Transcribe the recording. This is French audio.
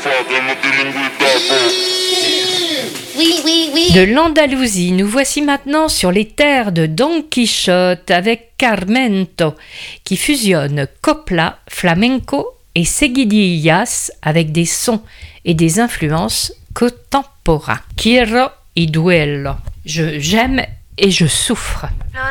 Oui, oui, oui. De l'Andalousie, nous voici maintenant sur les terres de Don Quichotte avec Carmento, qui fusionne copla, flamenco et seguidillas avec des sons et des influences contemporains. Quiero y duello. J'aime et je souffre.